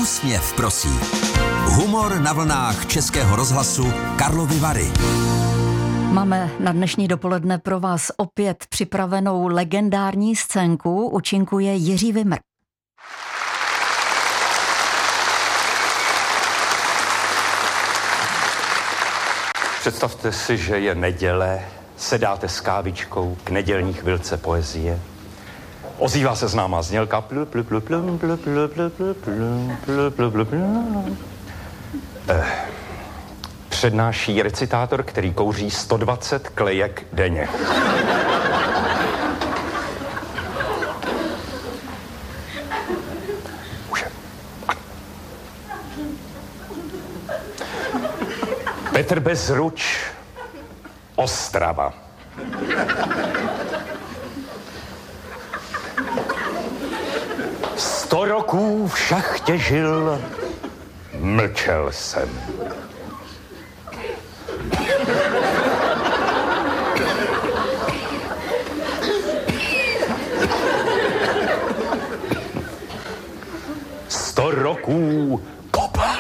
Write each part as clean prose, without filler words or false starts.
Úsměv prosí. Humor na vlnách Českého rozhlasu Karlovy Vary. Máme na dnešní dopoledne pro vás opět připravenou legendární scénku. Účinkuje Jiří Vimr. Představte si, že je neděle, sedáte s kávičkou k nedělní chvilce poezie. Ozývá se známá znělka. Přednáší recitátor, který kouří 120 klejek denně. Petr Bezruč, Ostrava. Sto roků v šachtě žil, mlčel jsem. Sto roků kopal.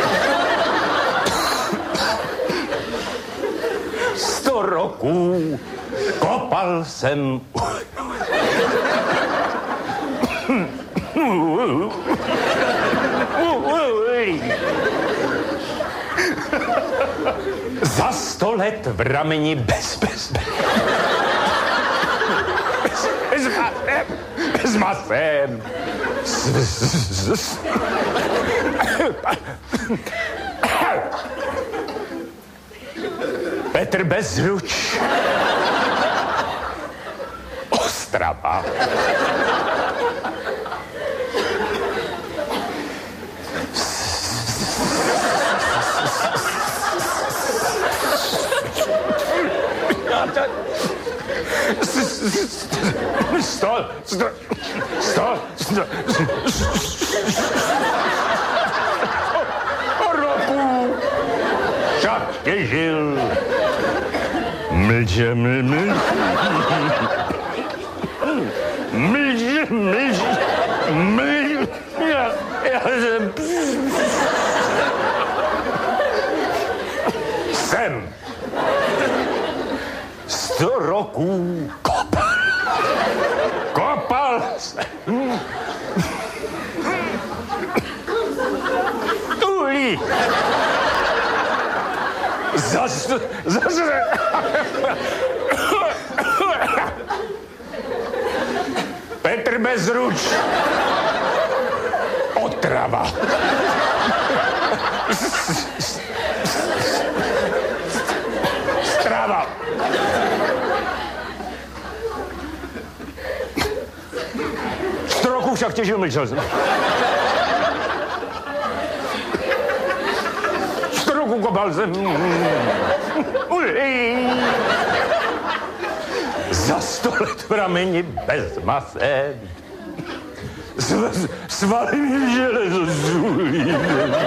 100 roků kopal jsem. Za 100 let v rameni bez masem. Petr Bezruč, Ostrava. Roku šachtě žil. Mlže. Já jsem 100 roků kopal jsem. Tulí. Petr Bezruč, Otrava. Strava. Sto roků však těžil mlčel jsem. 100 roků kopal jsem. Za 100 let v rameni bez masem. Svaly mi železo zůlí.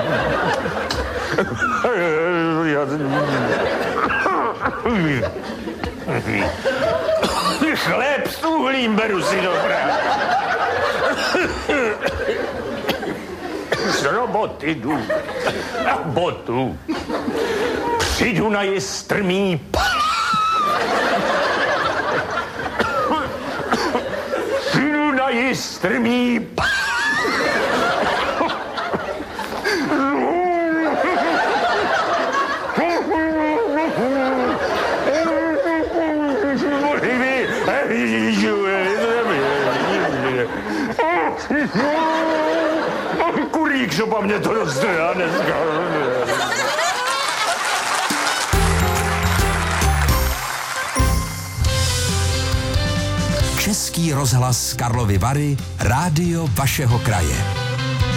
Chléb s uhlím beru si do práce. Z roboty jdu na botu. Přijdu na jistrmý jistrmý kurík, že po mně to rozdělá dneska. Český rozhlas Karlovy Vary, rádio vašeho kraje.